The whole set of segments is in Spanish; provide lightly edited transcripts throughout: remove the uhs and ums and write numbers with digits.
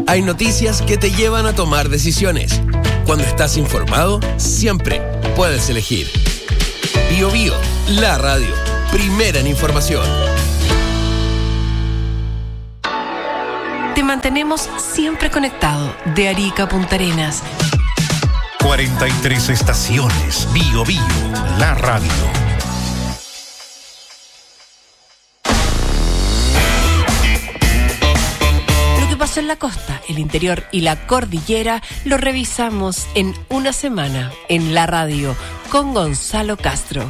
Hay noticias que te llevan a tomar decisiones. Cuando estás informado, siempre puedes elegir. Bío Bío, la radio, primera en información. Te mantenemos siempre conectado de Arica a Punta Arenas. 43 estaciones. Bío Bío, la radio. En la costa, el interior y la cordillera lo revisamos en una semana en la radio con Gonzalo Castro.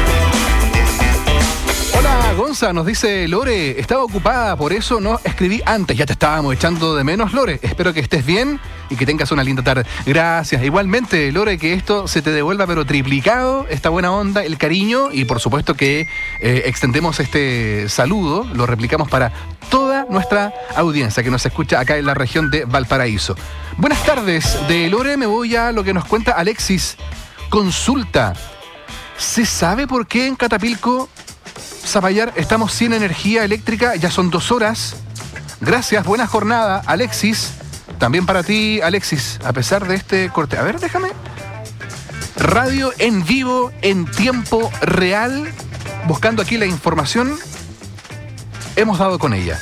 Hola Gonza, nos dice Lore, estaba ocupada, por eso no escribí antes, ya te estábamos echando de menos, Lore. Espero que estés bien y que tengas una linda tarde. Gracias, igualmente Lore, que esto se te devuelva pero triplicado, esta buena onda, el cariño, y por supuesto que extendemos este saludo, lo replicamos para toda nuestra audiencia que nos escucha acá en la región de Valparaíso. Buenas tardes, de Lore me voy a lo que nos cuenta Alexis. Consulta, ¿se sabe por qué en Catapilco, Zapallar, estamos sin energía eléctrica? Ya son 2 horas. Gracias, buena jornada, Alexis. También para ti, Alexis, a pesar de este corte. A ver, déjame. Radio en vivo, en tiempo real. Buscando aquí la información. Hemos dado con ella.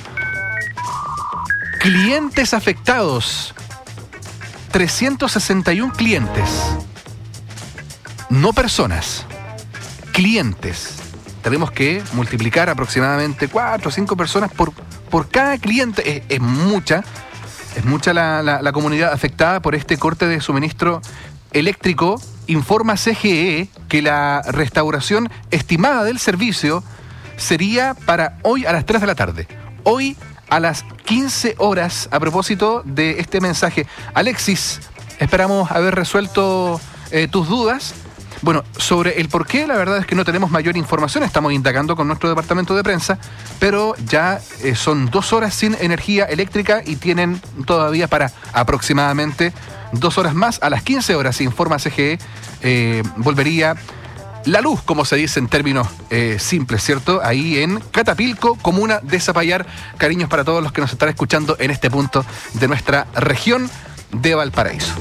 Clientes afectados. 361 clientes. No personas. Clientes. Tenemos que multiplicar aproximadamente 4 o 5 personas por cada cliente. Es mucha la comunidad afectada por este corte de suministro eléctrico. Informa CGE que la restauración estimada del servicio sería para hoy a las 3 de la tarde. Hoy a las 15 horas, a propósito de este mensaje. Alexis, esperamos haber resuelto tus dudas. Bueno, sobre el por qué, la verdad es que no tenemos mayor información, estamos indagando con nuestro departamento de prensa, pero ya son 2 horas sin energía eléctrica y tienen todavía para aproximadamente 2 horas más. A las 15 horas, informa CGE, volvería la luz, como se dice en términos simples, ¿cierto? Ahí en Catapilco, comuna de Zapallar. Cariños para todos los que nos están escuchando en este punto de nuestra región de Valparaíso.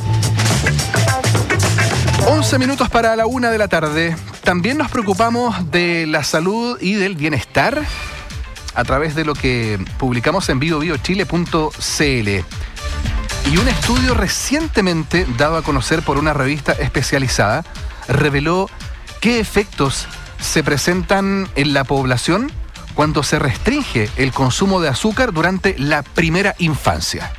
11 minutos para la 1 de la tarde. También nos preocupamos de la salud y del bienestar a través de lo que publicamos en biobiochile.cl. Y un estudio recientemente dado a conocer por una revista especializada reveló qué efectos se presentan en la población cuando se restringe el consumo de azúcar durante la primera infancia.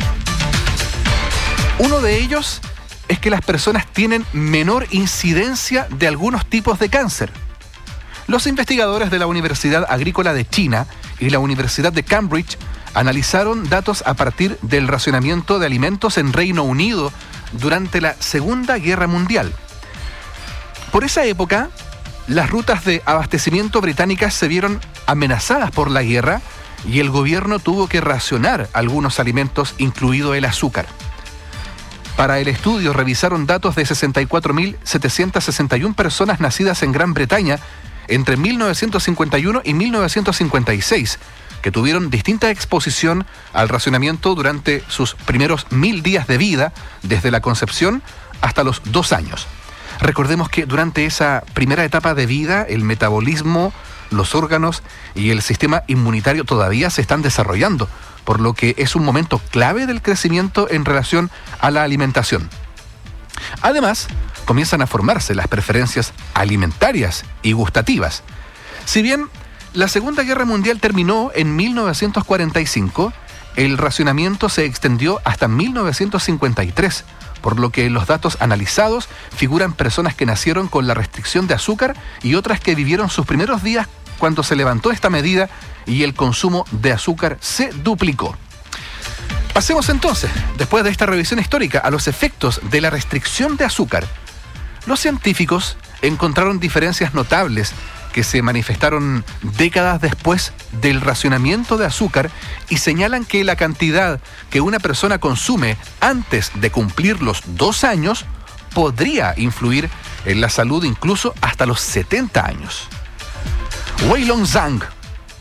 Uno de ellos es que las personas tienen menor incidencia de algunos tipos de cáncer. Los investigadores de la Universidad Agrícola de China y la Universidad de Cambridge analizaron datos a partir del racionamiento de alimentos en Reino Unido durante la Segunda Guerra Mundial. Por esa época, las rutas de abastecimiento británicas se vieron amenazadas por la guerra y el gobierno tuvo que racionar algunos alimentos, incluido el azúcar. Para el estudio revisaron datos de 64.761 personas nacidas en Gran Bretaña entre 1951 y 1956, que tuvieron distinta exposición al racionamiento durante sus primeros 1000 días de vida, desde la concepción hasta los 2 años. Recordemos que durante esa primera etapa de vida, el metabolismo, los órganos y el sistema inmunitario todavía se están desarrollando, por lo que es un momento clave del crecimiento en relación a la alimentación. Además, comienzan a formarse las preferencias alimentarias y gustativas. Si bien la Segunda Guerra Mundial terminó en 1945, el racionamiento se extendió hasta 1953, por lo que en los datos analizados figuran personas que nacieron con la restricción de azúcar y otras que vivieron sus primeros días cuando se levantó esta medida y el consumo de azúcar se duplicó. Pasemos entonces, después de esta revisión histórica, a los efectos de la restricción de azúcar. Los científicos encontraron diferencias notables que se manifestaron décadas después del racionamiento de azúcar y señalan que la cantidad que una persona consume antes de cumplir los 2 años podría influir en la salud incluso hasta los 70 años. Weilong Zhang,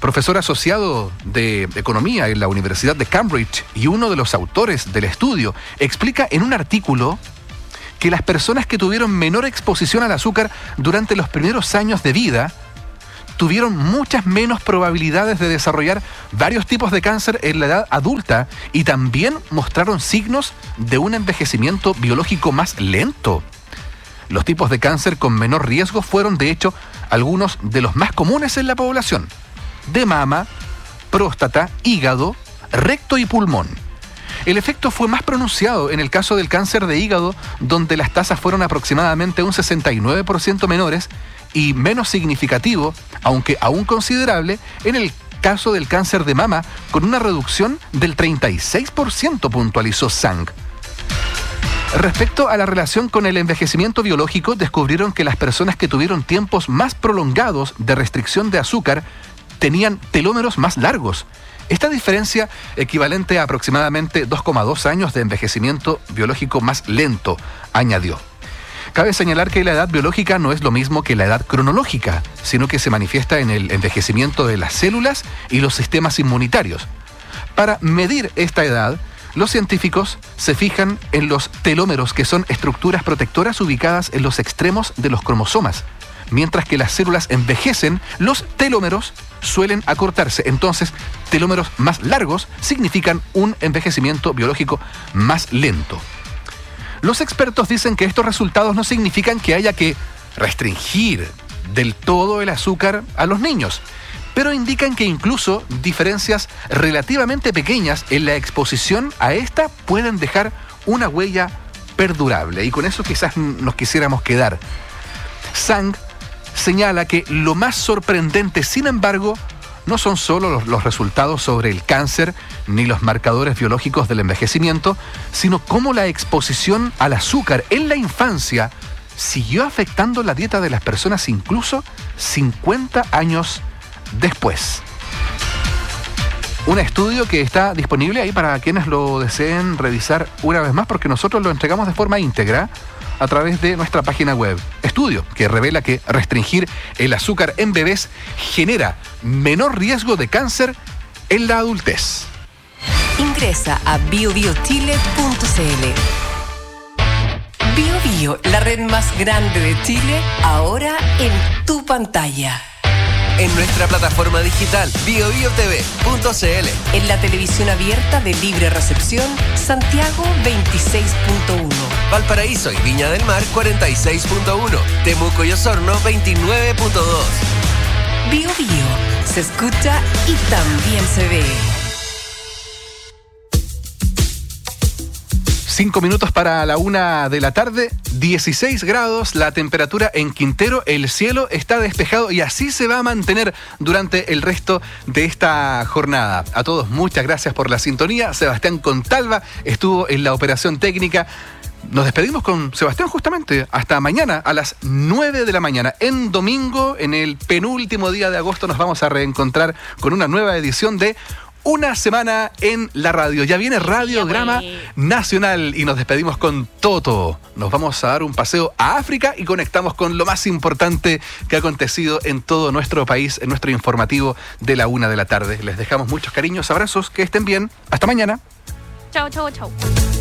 profesor asociado de Economía en la Universidad de Cambridge y uno de los autores del estudio, explica en un artículo que las personas que tuvieron menor exposición al azúcar durante los primeros años de vida tuvieron muchas menos probabilidades de desarrollar varios tipos de cáncer en la edad adulta y también mostraron signos de un envejecimiento biológico más lento. Los tipos de cáncer con menor riesgo fueron, de hecho, algunos de los más comunes en la población: de mama, próstata, hígado, recto y pulmón. El efecto fue más pronunciado en el caso del cáncer de hígado, donde las tasas fueron aproximadamente un 69% menores, y menos significativo, aunque aún considerable, en el caso del cáncer de mama, con una reducción del 36%, puntualizó Zhang. Respecto a la relación con el envejecimiento biológico, descubrieron que las personas que tuvieron tiempos más prolongados de restricción de azúcar tenían telómeros más largos. Esta diferencia, equivalente a aproximadamente 2,2 años de envejecimiento biológico más lento, añadió. Cabe señalar que la edad biológica no es lo mismo que la edad cronológica, sino que se manifiesta en el envejecimiento de las células y los sistemas inmunitarios. Para medir esta edad, los científicos se fijan en los telómeros, que son estructuras protectoras ubicadas en los extremos de los cromosomas. Mientras que las células envejecen, los telómeros suelen acortarse. Entonces, telómeros más largos significan un envejecimiento biológico más lento. Los expertos dicen que estos resultados no significan que haya que restringir del todo el azúcar a los niños, pero indican que incluso diferencias relativamente pequeñas en la exposición a esta pueden dejar una huella perdurable. Y con eso quizás nos quisiéramos quedar. Zhang señala que lo más sorprendente, sin embargo, no son solo los resultados sobre el cáncer ni los marcadores biológicos del envejecimiento, sino cómo la exposición al azúcar en la infancia siguió afectando la dieta de las personas incluso 50 años después. Un estudio que está disponible ahí para quienes lo deseen revisar una vez más, porque nosotros lo entregamos de forma íntegra a través de nuestra página web. Estudio que revela que restringir el azúcar en bebés genera menor riesgo de cáncer en la adultez. Ingresa a biobiochile.cl. BioBio, la red más grande de Chile, ahora en tu pantalla. En nuestra plataforma digital biobiotv.cl. En la televisión abierta de libre recepción, Santiago 26.1. Valparaíso y Viña del Mar 46.1. Temuco y Osorno 29.2. BioBio, se escucha y también se ve. 5 minutos para la 1 de la tarde, 16 grados, la temperatura en Quintero, el cielo está despejado y así se va a mantener durante el resto de esta jornada. A todos, muchas gracias por la sintonía. Sebastián Contalva estuvo en la operación técnica. Nos despedimos con Sebastián justamente hasta mañana a las 9 de la mañana. En domingo, en el penúltimo día de agosto, nos vamos a reencontrar con una nueva edición de Una Semana en la Radio. Ya viene Radiograma Nacional y nos despedimos con Toto. Nos vamos a dar un paseo a África y conectamos con lo más importante que ha acontecido en todo nuestro país, en nuestro informativo de la 1 de la tarde. Les dejamos muchos cariños, abrazos, que estén bien. Hasta mañana. Chau, chau, chau.